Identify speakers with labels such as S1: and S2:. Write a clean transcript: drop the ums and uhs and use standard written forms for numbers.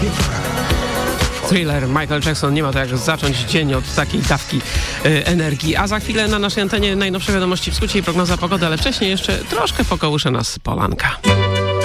S1: Thriller, Michael Jackson. Nie ma to jak zacząć dzień od takiej dawki energii. A za chwilę na naszej antenie najnowsze wiadomości w skrócie i prognoza pogody, ale wcześniej jeszcze troszkę pokołysze nas polanka.